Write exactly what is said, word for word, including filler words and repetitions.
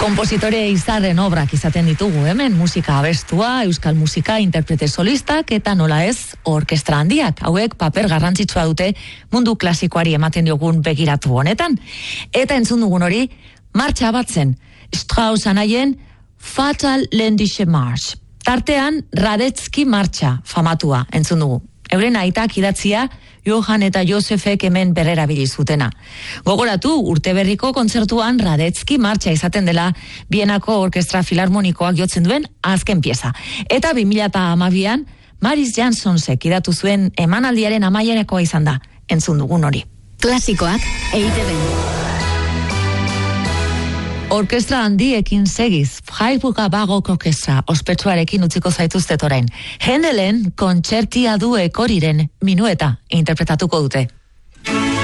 Kompositore izarren obrak izaten ditugu hemen, musika abestua, euskal musika, interprete solistak eta nola ez, orkestra handiak. Hauek paper garrantzitsua dute mundu klasikoari ematen diogun begiratu honetan. Eta entzun dugun hori, martxa bat zen, Strauss anaien Fatal Ländische Marsch. Tartean, Radetzky martxa famatua entzun dugu. Euren aitak idatzia, Johann eta Josefek hemen berrera zutena. Gogoratu, urteberriko kontzertuan Radetzky martxa izaten dela Bienako Orkestra Filarmonikoak jotzen duen azken pieza. Eta bi mila hamabian, Maris Jansonsek idatu zuen emanaldiaren amaierakoa izan da, entzun dugun hori. Klasikoak E I Te Be. Orkestra handiekin segiz, Freiburger Barok Orkestra ospetsuarekin utziko zaituztet orain. Händelen kontzertia du ekoriren minueta interpretatuko dute.